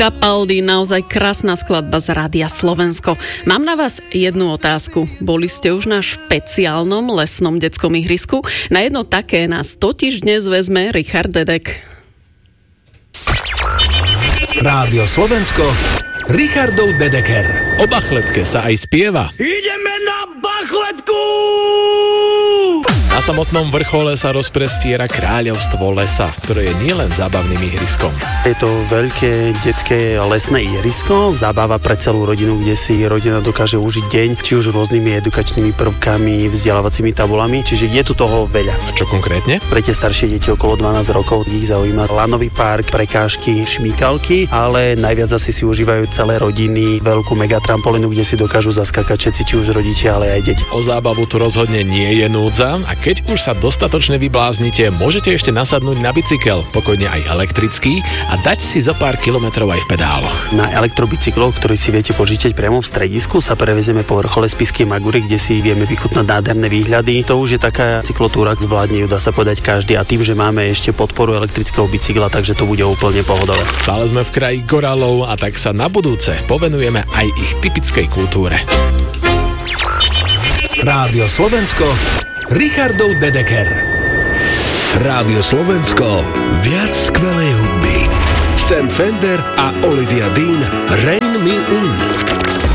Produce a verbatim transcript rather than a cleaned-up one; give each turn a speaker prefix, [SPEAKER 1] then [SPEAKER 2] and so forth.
[SPEAKER 1] Capaldi, naozaj krásna skladba z Rádia Slovensko. Mám na vás jednu otázku. Boli ste už na špeciálnom lesnom detskom ihrisku? Na jedno také nás totiž dnes vezme Richard Dedek.
[SPEAKER 2] Rádio Slovensko, Richardov Dedeker.
[SPEAKER 3] O Bachletke sa aj spieva.
[SPEAKER 2] Ideme na Bachletku!
[SPEAKER 3] Na samotnom vrchole sa rozprestiera kráľovstvo lesa, ktoré je nielen zábavným ihriskom.
[SPEAKER 4] Je to veľké detské lesné ihrisko, zábava pre celú rodinu, kde si rodina dokáže užiť deň, či už rôznymi edukačnými prvkami, vzdelávacími tabulami, čiže je tu toho veľa.
[SPEAKER 3] A čo konkrétne?
[SPEAKER 4] Pre tie staršie deti okolo dvanásť rokov ich zaujíma lanový park, prekážky, šmíkalky, ale najviac asi si užívajú celé rodiny veľkú megatrampolínu, kde si dokážu zaskakať všetci, či už rodičia, ale aj deti.
[SPEAKER 3] O zábavu tu rozhodne nie je núdza a keď už sa dostatočne vybláznite, môžete ešte nasadnúť na bicykel, pokojne aj elektrický, a dať si zo pár kilometrov aj v pedáloch.
[SPEAKER 4] Na elektrobicykloch, ktorý si viete požičať priamo v stredisku, sa prevezieme po vrchole Spišskej Magúry, kde si vieme vychutnať nádherné výhľady. To už je taká cyklotúra, zvládne ju, dá sa povedať, každý, a tým, že máme ešte podporu elektrického bicykla, takže to bude úplne pohodové.
[SPEAKER 3] Stále sme v kraji korálov a tak sa na budúce povenujeme aj ich typickej kultúre.
[SPEAKER 2] Rádio Slovensko, Richardov Dedeker.
[SPEAKER 5] Rádio Slovensko, viac skvelej hudby. Sam Fender a Olivia Dean, Rain Me In.